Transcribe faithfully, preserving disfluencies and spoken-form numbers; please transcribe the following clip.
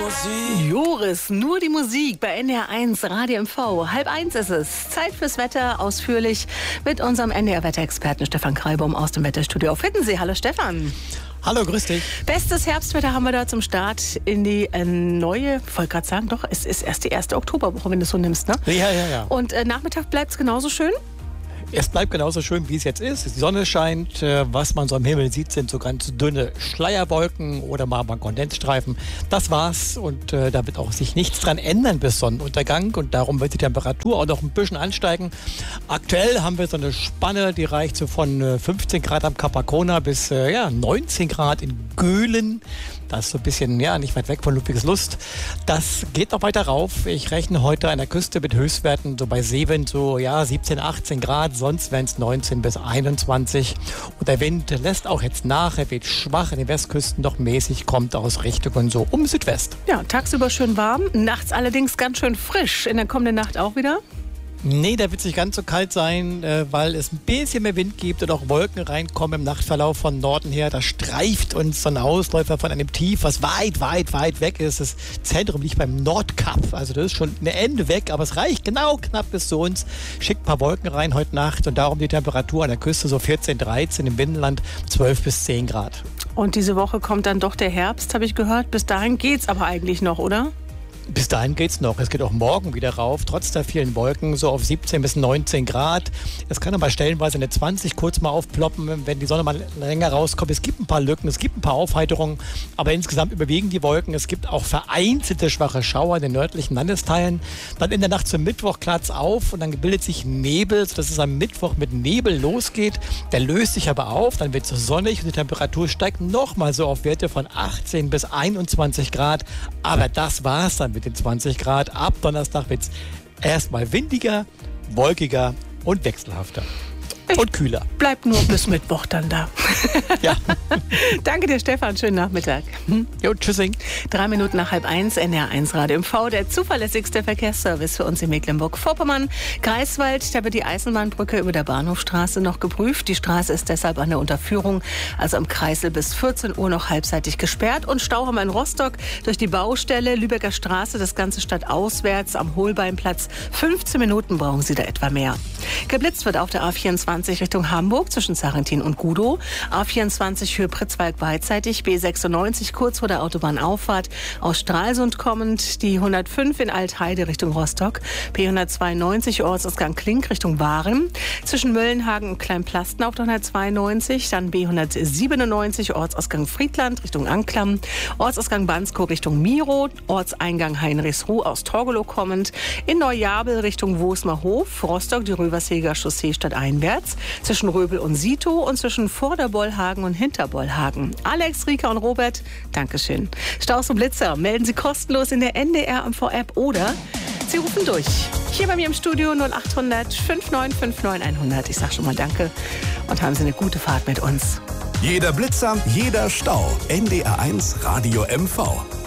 Musik. Joris, nur die Musik bei N D R eins Radio M V. Halb eins ist es. Zeit fürs Wetter, ausführlich mit unserem N D R-Wetterexperten Stefan Kreibum aus dem Wetterstudio auf Hiddensee. Hallo Stefan. Hallo, grüß dich. Bestes Herbstwetter haben wir da zum Start in die äh, neue, ich wollte gerade sagen, doch, es ist erst die erste Oktoberwoche, wenn du es so nimmst, ne? Ja, ja, ja. Und äh, Nachmittag bleibt es genauso schön? Es bleibt genauso schön, wie es jetzt ist. Die Sonne scheint. Was man so am Himmel sieht, sind so ganz dünne Schleierwolken oder mal ein Kondensstreifen. Das war's. Und äh, da wird auch sich nichts dran ändern bis Sonnenuntergang. Und darum wird die Temperatur auch noch ein bisschen ansteigen. Aktuell haben wir so eine Spanne, die reicht so von äh, fünfzehn Grad am Kap Arkona bis äh, ja, neunzehn Grad in Göhlen. Das ist so ein bisschen, ja, nicht weit weg von Ludwigslust. Das geht noch weiter rauf. Ich rechne heute an der Küste mit Höchstwerten so bei Seewind so, ja, siebzehn, achtzehn Grad. Sonst wären es neunzehn bis einundzwanzig. Und der Wind lässt auch jetzt nach. Er weht schwach in den Westküsten, doch mäßig, kommt aus Richtungen so um Südwest. Ja, tagsüber schön warm, nachts allerdings ganz schön frisch. In der kommenden Nacht auch wieder? Nee, da wird es nicht ganz so kalt sein, äh, weil es ein bisschen mehr Wind gibt und auch Wolken reinkommen im Nachtverlauf von Norden her. Da streift uns so ein Ausläufer von einem Tief, was weit, weit, weit weg ist. Das Zentrum liegt beim Nordkap. Also das ist schon eine Ende weg, aber es reicht genau knapp bis zu uns. Schickt ein paar Wolken rein heute Nacht und darum die Temperatur an der Küste so vierzehn, dreizehn, im Binnenland zwölf bis zehn Grad. Und diese Woche kommt dann doch der Herbst, habe ich gehört. Bis dahin geht's aber eigentlich noch, oder? Bis dahin geht's noch. Es geht auch morgen wieder rauf, trotz der vielen Wolken, so auf siebzehn bis neunzehn Grad. Es kann aber stellenweise eine zwanzig kurz mal aufploppen, wenn die Sonne mal länger rauskommt. Es gibt ein paar Lücken, es gibt ein paar Aufheiterungen, aber insgesamt überwiegen die Wolken. Es gibt auch vereinzelte schwache Schauer in den nördlichen Landesteilen. Dann in der Nacht zum Mittwoch klaart's auf und dann bildet sich Nebel, sodass es am Mittwoch mit Nebel losgeht. Der löst sich aber auf, dann wird es sonnig und die Temperatur steigt nochmal so auf Werte von achtzehn bis einundzwanzig Grad. Aber das war's dann mit den zwanzig Grad. Ab Donnerstag wird es erstmal windiger, wolkiger und wechselhafter. Ich und kühler. Bleibt nur bis Mittwoch dann da. Ja. Danke dir, Stefan. Schönen Nachmittag. Jo, tschüssing. Drei Minuten nach halb eins, N D R eins Radio M V, der zuverlässigste Verkehrsservice für uns in Mecklenburg-Vorpommern. Greifswald, da wird die Eisenbahnbrücke über der Bahnhofstraße noch geprüft. Die Straße ist deshalb an der Unterführung, also am Kreisel bis vierzehn Uhr noch halbseitig gesperrt. Und Stau haben wir in Rostock durch die Baustelle Lübecker Straße, das Ganze stadtauswärts am Holbeinplatz. fünfzehn Minuten brauchen Sie da etwa mehr. Geblitzt wird auf der A vierundzwanzig Richtung Hamburg zwischen Sarrentin und Gudow. A vierundzwanzig Höhe Pritzwalk beidseitig. B sechsundneunzig kurz vor der Autobahnauffahrt aus Stralsund kommend. Die hundertfünf in Altheide Richtung Rostock. B hundertzweiundneunzig Ortsausgang Klink Richtung Waren. Zwischen Möllenhagen und Kleinplasten auf der hundertzweiundneunzig. Dann B hundertsiebenundneunzig Ortsausgang Friedland Richtung Anklam. Ortsausgang Banskow Richtung Miro. Ortseingang Heinrichsruh aus Torgelow kommend. In Neujabel Richtung Wosmerhof. Rostock die Röverseger Chaussee stadteinwärts. Zwischen Röbel und Sito und zwischen Vorderbollhagen und Hinterbollhagen. Alex, Rika und Robert, Dankeschön. Staus und Blitzer melden Sie kostenlos in der N D R M V-App oder Sie rufen durch. Hier bei mir im Studio null acht hundert fünf neun fünf neun hundert. Ich sag schon mal Danke und haben Sie eine gute Fahrt mit uns. Jeder Blitzer, jeder Stau. N D R eins Radio M V.